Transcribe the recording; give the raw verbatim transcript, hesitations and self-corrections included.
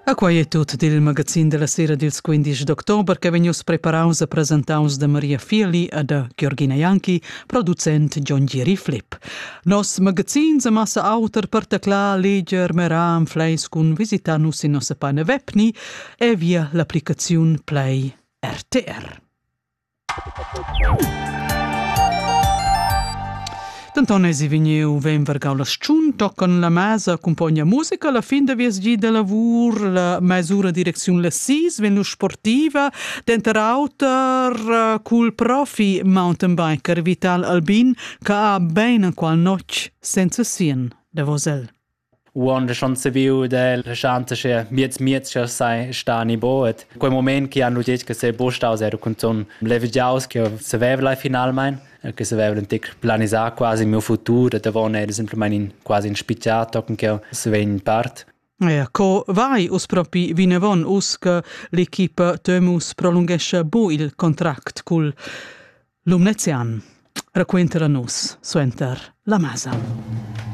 A quai è tut del magazin della sera del quindici d'ottobre che venius preparaus e presentaus da Maria Fiali e da Georgina Ianchi, producent John Giri Flip. Nos magazins a massa autor per tecla, leger, meram, fleis cun visitanus in nossa pane webni e via l'applicazione Play R T R. Tantone si vegniu ven vergau la sciun, tocan la mesa, compagna musica, la fin de vies gi de lavur, la mesura direziun la sis, venu sportiva, denter autor, cul profi mountain biker Vital Albin, ca ha ben qual noc senza sien de vosel. Uonda schon se viu de la chance che miez miez che sai sta ni boet. Quel moment che hanno detto che se bostaus ero con ton levigiaus che se vevla finalmente che se vevla tic planisar quasi il mio futuro da von era semplicemente in quasi in spicciato con che se ven in part. Ja, co vai us propi vinevon us che l'equipa temus prolungesce bo il contract cul Lumnezian. Racquentera nus suenter la masa.